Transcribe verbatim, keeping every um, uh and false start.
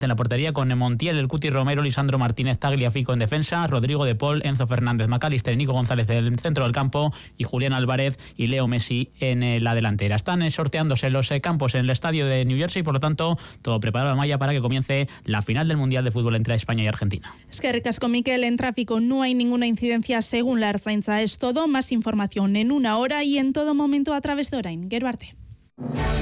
en la portería con Montiel, el Cuti Romero, Lisandro Martínez, Tagliafico en defensa, Rodrigo de Paul, Enzo Fernández, McAllister, Nico González en el centro del campo y Julián Álvarez y Leo Messi en la delantera. Están sorteándose los campos en el estadio de New Jersey, por lo tanto, todo preparado, Maya, para que comience la final del Mundial de Fútbol entre España y Argentina. Es que ricasco, Miquel. En tráfico no hay ninguna incidencia según la Ertzaintza. Es todo. Más información en una hora y en todo momento a través de Orain. Gero arte.